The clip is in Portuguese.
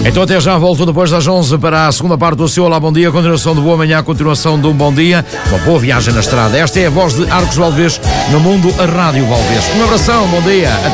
Então até já, volto depois das 11 para a segunda parte do seu Olá Bom Dia, continuação de Boa Manhã, continuação de um bom dia, uma boa viagem na estrada. Esta é a voz de Arcos Valdevez no Mundo a Rádio Valdevez. Um abração, bom dia.